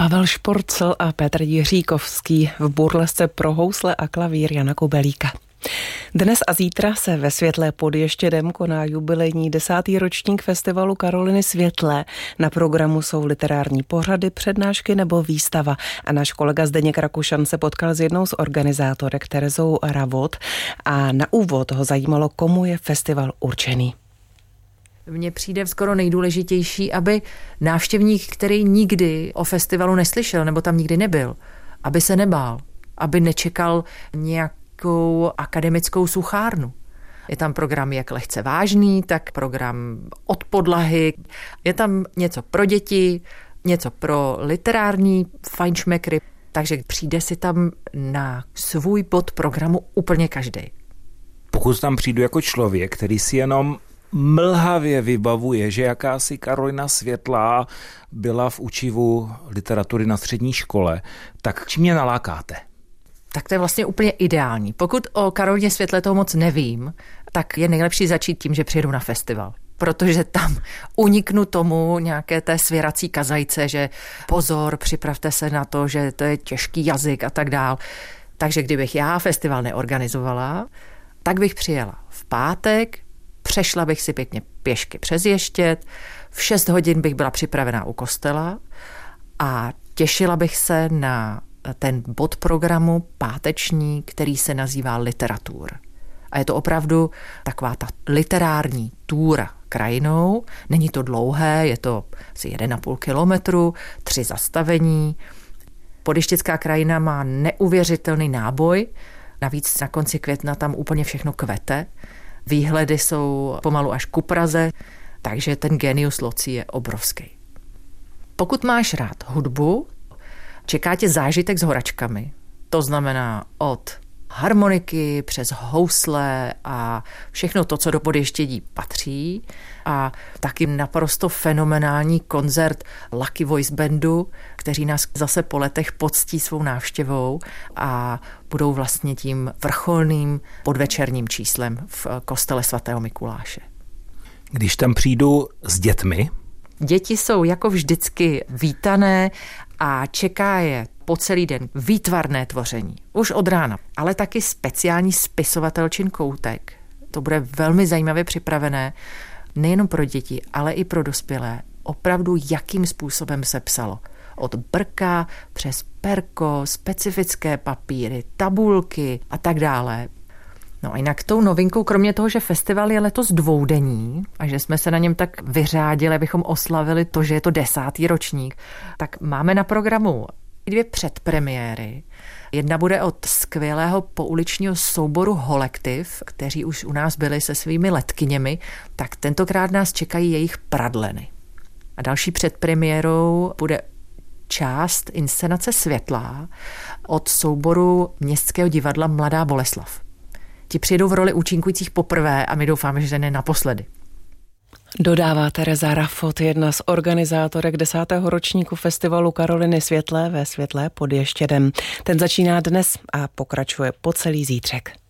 Pavel Šporcl a Petr Jiříkovský v burlesce pro housle a klavír Jana Kubelíka. Dnes a zítra se ve Světlé pod Ještědem koná jubilejní 10. ročník festivalu Karoliny Světlé. Na programu jsou literární pořady, přednášky nebo výstava. A náš kolega Zdeněk Rakušan se potkal s jednou z organizátorek, Terezou Ravot, a na úvod ho zajímalo, komu je festival určený. Mně přijde skoro nejdůležitější, aby návštěvník, který nikdy o festivalu neslyšel nebo tam nikdy nebyl, aby se nebál, aby nečekal nějakou akademickou suchárnu. Je tam program jak lehce vážný, tak program od podlahy. Je tam něco pro děti, něco pro literární fajnšmekry, takže přijde si tam na svůj bod programu úplně každý. Pokud tam přijdu jako člověk, který si jenom mlhavě vybavuje, že jakási Karolina Světlá byla v učivu literatury na střední škole, tak čím mě nalákáte? Tak to je vlastně úplně ideální. Pokud o Karolině Světlé toho moc nevím, tak je nejlepší začít tím, že přijedu na festival. Protože tam uniknu tomu nějaké té svěrací kazajce, že pozor, připravte se na to, že to je těžký jazyk a tak dál. Takže kdybych já festival neorganizovala, tak bych přijela v pátek, přešla bych si pěkně pěšky přes Ještěd, v 6 hodin bych byla připravená u kostela a těšila bych se na ten bod programu páteční, který se nazývá Literatur. A je to opravdu taková ta literární túra krajinou. Není to dlouhé, je to asi 1,5 kilometru, 3 zastavení. Podještědská krajina má neuvěřitelný náboj, navíc na konci května tam úplně všechno kvete. Výhledy jsou pomalu až ku Praze, takže ten genius loci je obrovský. Pokud máš rád hudbu, čeká tě zážitek s horačkami. To znamená od harmoniky přes housle a všechno to, co do Podještědí patří. A taky naprosto fenomenální koncert Lucky Voice Bandu, kteří nás zase po letech poctí svou návštěvou a budou vlastně tím vrcholným podvečerním číslem v kostele svatého Mikuláše. Když tam přijdu s dětmi? Děti jsou jako vždycky vítané a čeká je po celý den výtvarné tvoření. Už od rána, ale taky speciální spisovatelčin koutek. To bude velmi zajímavě připravené nejenom pro děti, ale i pro dospělé. Opravdu jakým způsobem se psalo. Od brka přes perko, specifické papíry, tabulky a tak dále. No a jinak tou novinkou, kromě toho, že festival je letos dvoudenní a že jsme se na něm tak vyřádili, abychom oslavili to, že je to 10. ročník, tak máme na programu 2 předpremiéry. Jedna bude od skvělého pouličního souboru Holektiv, kteří už u nás byli se svými letkyněmi, tak tentokrát nás čekají jejich Pradleny. A další předpremiérou bude část inscenace Světlá od souboru Městského divadla Mladá Boleslav. Ti přijedou v roli účinkujících poprvé a my doufáme, že ne naposledy. Dodává Tereza Ravot, jedna z organizátorek 10. ročníku festivalu Karoliny Světlé ve Světlé pod Ještědem. Ten začíná dnes a pokračuje po celý zítřek.